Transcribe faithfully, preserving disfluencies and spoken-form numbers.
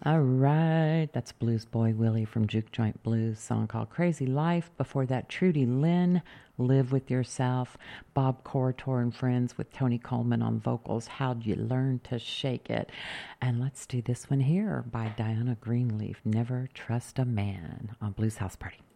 All right, that's Blues Boy Willie from Juke Joint Blues, song called Crazy Life. Before that, Trudy Lynn, Live With Yourself. Bob Corritor and Friends with Tony Coleman on vocals, How'd You Learn to Shake It? And let's do this one here by Diana Greenleaf, Never Trust a Man on Blues House Party.